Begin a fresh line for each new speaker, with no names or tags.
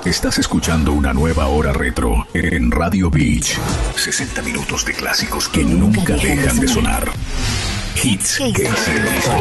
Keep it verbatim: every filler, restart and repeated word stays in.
Estás escuchando una nueva hora retro en Radio Beach. sesenta minutos de clásicos que nunca dejan de sonar. Hits que se